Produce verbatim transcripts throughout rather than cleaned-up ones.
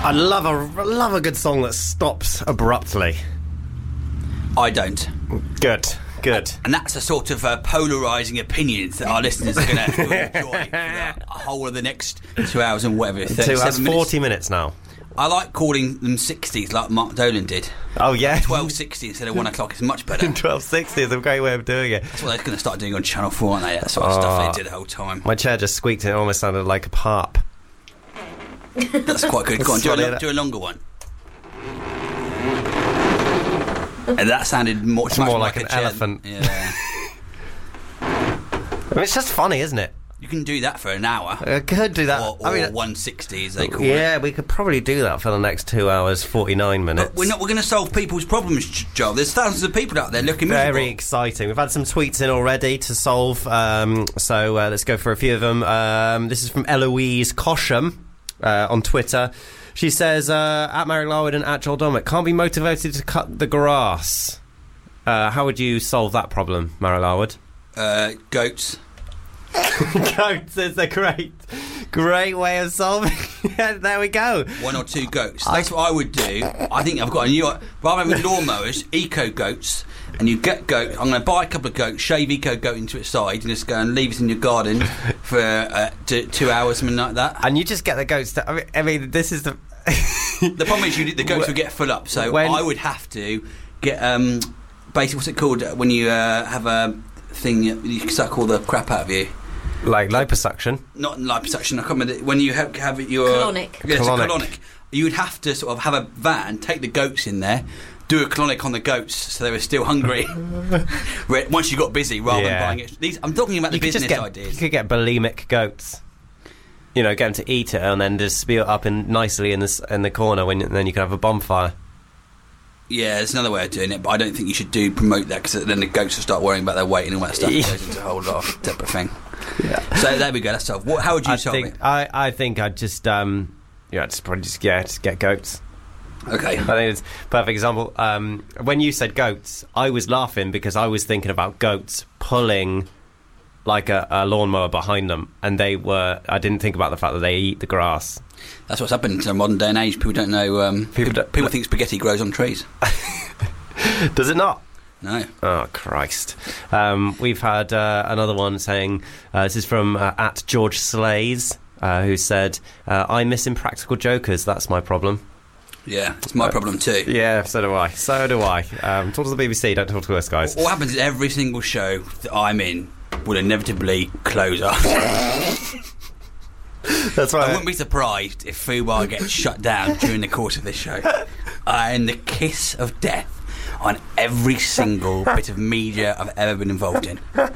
I love a love a good song that stops abruptly. I don't. Good, good. And that's a sort of uh, polarising opinions that our listeners are going to have to enjoy for the whole of the next two hours and whatever. Two hours, forty minutes now. I like calling them sixties like Mark Dolan did. Oh, yeah. twelve sixty instead of one o'clock is much better. twelve sixty is a great way of doing it. That's what they're going to start doing on Channel four, aren't they? That sort of oh, stuff they did the whole time. My chair just squeaked and it almost sounded like a harp. That's quite good. Go on, do a, do a longer one. And that sounded more, it's more like, like an chair. elephant. Yeah. I mean, it's just funny, isn't it? You can do that for an hour. I could do that. Or, or I mean, one sixty, as they call yeah, it. Yeah, we could probably do that for the next two hours, forty-nine minutes. But we're not. We're going to solve people's problems, Joel. There's thousands of people out there looking miserable. Very exciting. We've had some tweets in already to solve, um, so uh, let's go for a few of them. Um, this is from Eloise Cosham uh, on Twitter. She says, uh, at Marek Larwood and at Joel Dommett, can't be motivated to cut the grass. Uh, how would you solve that problem, Marek Larwood? Uh, goats. Goats is a great, great way of solving. Yeah, there we go. One or two goats. That's I, what I would do. I think I've got a new. Rather than lawnmowers, eco goats, and you get goat. I'm going to buy a couple of goats, shave eco goat into its side, and just go and leave it in your garden for uh, two, two hours, something like that. And you just get the goats. To, I mean, I mean, this is the. The problem is, you the goats will get full up. So when, I would have to get um, basically what's it called when you uh, have a thing you can suck all the crap out of you. Like liposuction? Not liposuction, I can't remember. When you have, have your... Colonic. Yes, colonic. a colonic. You would have to sort of have a van, take the goats in there, do a colonic on the goats so they were still hungry once you got busy, rather yeah. than buying it. These, I'm talking about the you business get, ideas. You could get bulimic goats. You know, get them to eat it and then just spew it up in nicely in the, in the corner, when, and then you can have a bonfire. Yeah, there's another way of doing it, but I don't think you should do promote that, because then the goats will start worrying about their weight and all that stuff. It goes into a whole lot of separate thing. Yeah. So there we go. That's solved. What, how would you I solve think, it? I, I think I'd just um, yeah, just probably just yeah, just get goats. Okay. I think it's a perfect example. Um, when you said goats, I was laughing because I was thinking about goats pulling like a, a lawnmower behind them, and they were. I didn't think about the fact that they eat the grass. That's what's happened in modern day and age. People don't know. Um, people people, don't, people think spaghetti grows on trees. Does it not? No. Oh, Christ. Um, we've had uh, another one saying, uh, this is from uh, at George Slays, uh, who said, uh, I miss Impractical Jokers, that's my problem. Yeah, it's my uh, problem too. Yeah, so do I. So do I. Um, talk to the B B C, don't talk to us, guys. What happens is every single show that I'm in will inevitably close up. That's right. I wouldn't be surprised if Fubar gets shut down during the course of this show. Uh, and the kiss of death on every single bit of media I've ever been involved in. Oh,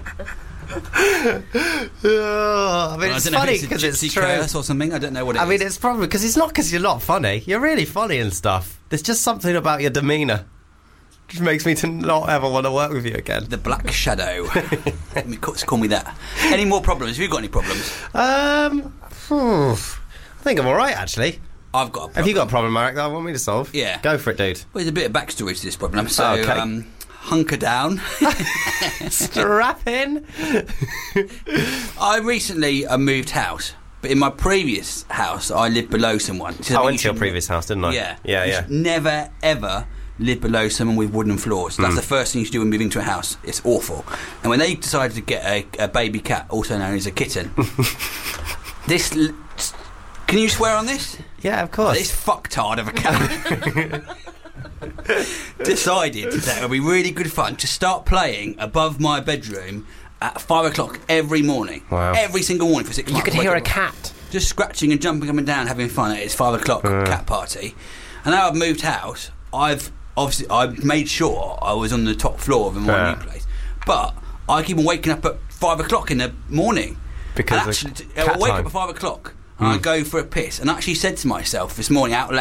I mean, well, it's funny because it's, it's true. Curse or something. I don't know what it I is. mean, it's probably because it's not because you're not funny. You're really funny and stuff. There's just something about your demeanour which makes me to not ever want to work with you again. The Black Shadow. Let me call, call me that. Any more problems? Have you got any problems? Um, I think I'm all right, actually. I've got a problem. Have you got a problem, Marek, that I want me to solve? Yeah. Go for it, dude. Well, there's a bit of backstory to this problem. So, oh, okay. um, hunker down. Strap in. I recently uh, moved house, but in my previous house, I lived below someone. So I went to your previous house, didn't I? Yeah. Yeah, you yeah. Never, ever live below someone with wooden floors. That's mm. the first thing you should do when moving to a house. It's awful. And when they decided to get a, a baby cat, also known as a kitten, this... L- Can you swear on this? Yeah, of course. This fucktard of a cat decided that it would be really good fun to start playing above my bedroom at five o'clock every morning. Wow. Every single morning for six you months. You could hear a cat. Just scratching and jumping up and down, having fun at its five o'clock uh. cat party. And now I've moved house, I've obviously I've made sure I was on the top floor of my uh. new place. But I keep on waking up at five o'clock in the morning. Because and actually, I wake time. up at five o'clock. And mm. I go for a piss, and I actually said to myself this morning out loud,